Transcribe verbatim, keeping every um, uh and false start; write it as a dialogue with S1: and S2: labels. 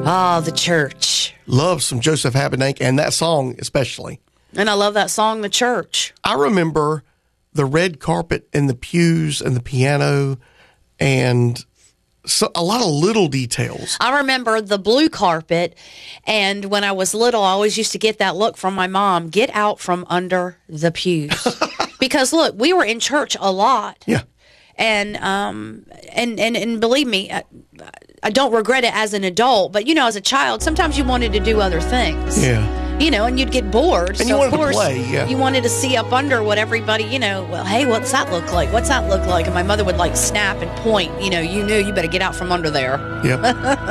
S1: Ah, the church.
S2: Love some Joseph Habedank, and that song especially.
S1: And I love that song, The Church.
S2: I remember the red carpet and the pews and the piano and so a lot of little details.
S1: I remember the blue carpet, and when I was little, I always used to get that look from my mom, get out from under the pews. Because, look, we were in church a lot.
S2: Yeah.
S1: And, um, and, and, and believe me, I, I don't regret it as an adult, but, you know, as a child, sometimes you wanted to do other things.
S2: Yeah.
S1: You know, and you'd get bored.
S2: And
S1: so
S2: you wanted
S1: of course,
S2: to play, yeah.
S1: You wanted to see up under what everybody, you know, well, hey, what's that look like? What's that look like? And my mother would, like, snap and point. You know, you knew you better get out from under there.
S2: Yep.